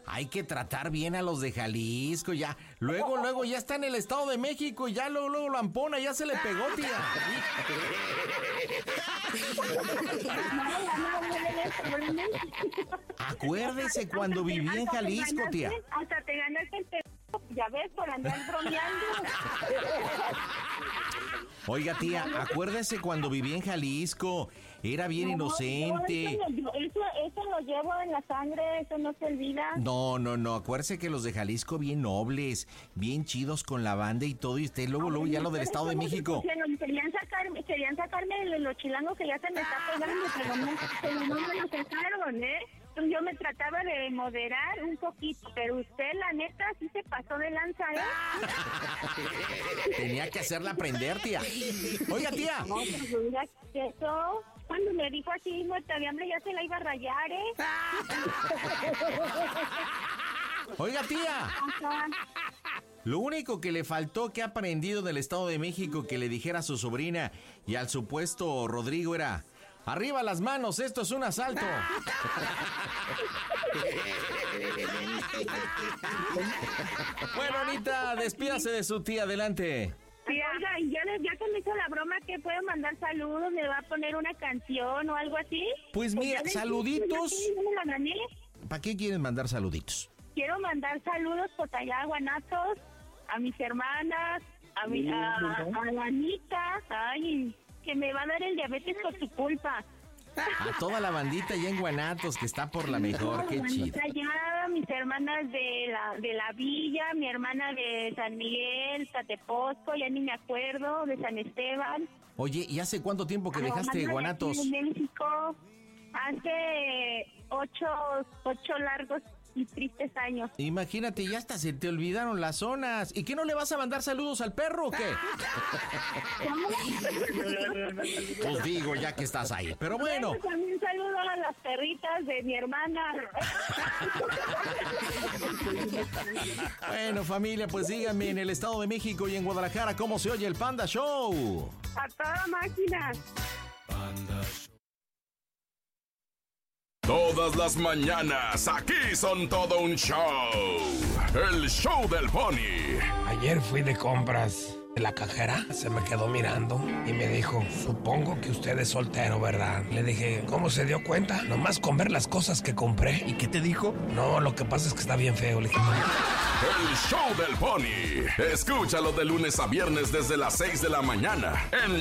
hay que tratar bien a los de Jalisco, ya. Luego ya está en el Estado de México y ya luego la ampona ya se le pegó, tía. Acuérdese cuando vivía en Jalisco, tía. Hasta te ganaste el ya ves, por andar bromeando. Oiga, tía, acuérdese cuando vivía en Jalisco. Era bien inocente. Eso lo llevo en la sangre, eso no se olvida. No, acuérdese que los de Jalisco bien nobles, bien chidos con la banda y todo, y usted luego ya lo del Estado de México. Querían sacarme los chilangos que ya se me está pegando, pero no me lo sacaron, ¿eh? Yo me trataba de moderar un poquito, pero usted, la neta, sí se pasó de lanza, ¿eh? Tenía que hacerla aprender, tía. Oiga, tía. No, pues mira, eso, cuando me dijo así, muerta de hambre, ya se la iba a rayar, ¿eh? Oiga, tía. Ajá. Lo único que le faltó que ha aprendido del Estado de México que le dijera a su sobrina y al supuesto Rodrigo era: ¡arriba las manos! ¡Esto es un asalto! Bueno, Anita, despídase de su tía, adelante. Sí, oiga, y ya que me hizo la broma, que puedo mandar saludos, me va a poner una canción o algo así. Pues mira, saluditos. ¿Me la gané? ¿Para qué quieren mandar saluditos? Quiero mandar saludos por allá a Guanatos, a mis hermanas, a la Anita, ay, que me va a dar el diabetes por tu culpa. A toda la bandita allá en Guanatos, que está por la mejor, qué chido. Allá, mis hermanas de la villa, mi hermana de San Miguel, Tateposco, ya ni me acuerdo, de San Esteban. Oye, ¿y hace cuánto tiempo que dejaste Guanatos? En México, hace 8 largos y tristes años. Imagínate, ya hasta se te olvidaron las zonas. ¿Y qué, no le vas a mandar saludos al perro o qué? Pues digo, ya que estás ahí. Pero bueno. También saludo a las perritas de mi hermana. Bueno, familia, pues díganme en el Estado de México y en Guadalajara cómo se oye el Panda Show. A toda máquina. Panda Show. Todas las mañanas, aquí son todo un show. El show del Pony. Ayer fui de compras. La cajera se me quedó mirando y me dijo: supongo que usted es soltero, ¿verdad? Le dije: ¿cómo se dio cuenta? Nomás con ver las cosas que compré. ¿Y qué te dijo? No, lo que pasa es que está bien feo. Le dije: El show del Pony. Escúchalo de lunes a viernes desde las 6 de la mañana en